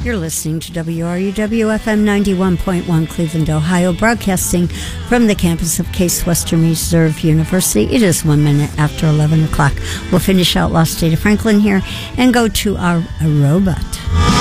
You're listening to WRUW-FM 91.1 Cleveland, Ohio, broadcasting from the campus of Case Western Reserve University. It is 1 minute after 11 o'clock. We'll finish out Lost State of Franklin here and go to our robot.